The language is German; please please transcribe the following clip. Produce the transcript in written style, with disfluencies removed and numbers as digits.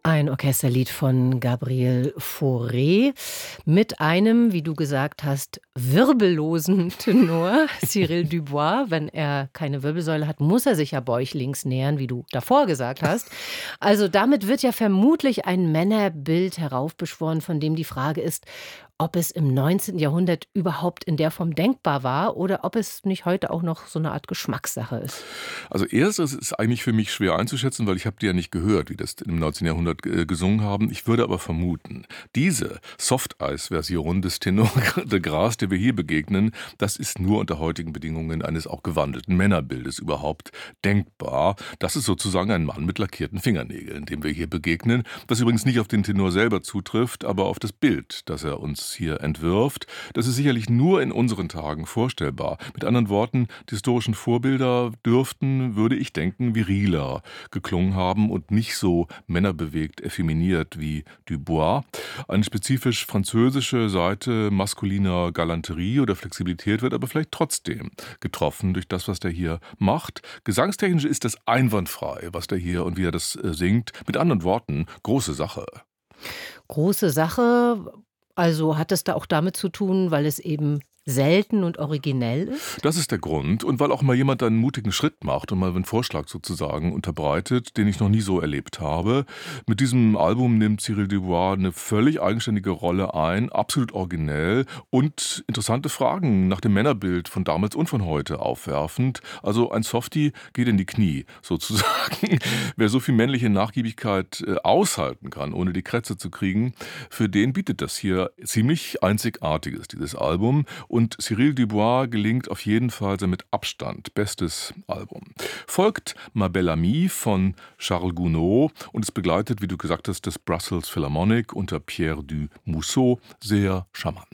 Ein Orchesterlied von Gabriel Fauré mit einem, wie du gesagt hast, wirbellosen Tenor, Cyril Dubois. Wenn er keine Wirbelsäule hat, muss er sich ja bäuchlings nähern, wie du davor gesagt hast. Also damit wird ja vermutlich ein Männerbild heraufbeschworen, von dem die Frage ist, ob es im 19. Jahrhundert überhaupt in der Form denkbar war oder ob es nicht heute auch noch so eine Art Geschmackssache ist. Also erstes ist eigentlich für mich schwer einzuschätzen, weil ich habe die ja nicht gehört, wie das im 19. Jahrhundert gesungen haben. Ich würde aber vermuten, diese Soft-Eis-Version des Tenor de Grace, der wir hier begegnen, das ist nur unter heutigen Bedingungen eines auch gewandelten Männerbildes überhaupt denkbar. Das ist sozusagen ein Mann mit lackierten Fingernägeln, dem wir hier begegnen, was übrigens nicht auf den Tenor selber zutrifft, aber auf das Bild, das er uns hier entwirft. Das ist sicherlich nur in unseren Tagen vorstellbar. Mit anderen Worten, die historischen Vorbilder dürften, würde ich denken, viriler geklungen haben und nicht so männerbewegt effeminiert wie Dubois. Eine spezifisch französische Seite maskuliner Galanterie oder Flexibilität wird aber vielleicht trotzdem getroffen durch das, was der hier macht. Gesangstechnisch ist das einwandfrei, was der hier und wie er das singt. Mit anderen Worten, große Sache. Große Sache, also hat es da auch damit zu tun, weil es eben selten und originell ist? Das ist der Grund. Und weil auch mal jemand einen mutigen Schritt macht und mal einen Vorschlag sozusagen unterbreitet, den ich noch nie so erlebt habe. Mit diesem Album nimmt Cyril Dubois eine völlig eigenständige Rolle ein, absolut originell und interessante Fragen nach dem Männerbild von damals und von heute aufwerfend. Also ein Softie geht in die Knie sozusagen. Wer so viel männliche Nachgiebigkeit aushalten kann, ohne die Krätze zu kriegen, für den bietet das hier ziemlich Einzigartiges, dieses Album. Und Cyril Dubois gelingt auf jeden Fall sein mit Abstand bestes Album. Folgt Ma Belle Amie von Charles Gounod und es begleitet, wie du gesagt hast, das Brussels Philharmonic unter Pierre du Mousseau. Sehr charmant.